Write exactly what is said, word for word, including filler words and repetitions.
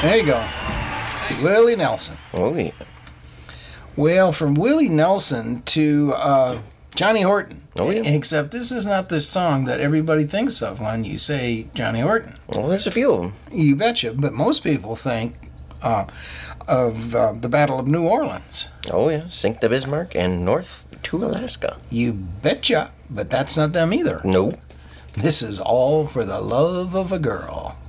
There you go. Willie Nelson. Oh, yeah. Well, from Willie Nelson to uh, Johnny Horton. Oh, yeah. Except this is not the song that everybody thinks of when you say Johnny Horton. Well, there's a few of them. You betcha. But most people think uh, of uh, the Battle of New Orleans. Oh, yeah. Sink the Bismarck and north to Alaska. You betcha. But that's not them either. Nope. This is All for the Love of a Girl.